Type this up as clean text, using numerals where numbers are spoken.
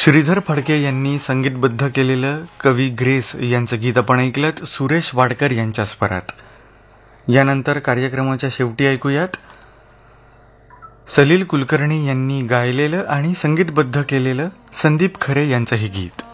श्रीधर फडके यांनी संगीतबद्ध केलेलं कवी ग्रेस यांचं गीत आपण ऐकलं सुरेश वाडकर यांच्या स्वरात. यानंतर कार्यक्रमाच्या शेवटी ऐकूयात सलील कुलकर्णी यांनी गायलेलं आणि संगीतबद्ध केलेलं संदीप खरे यांचं हे गीत.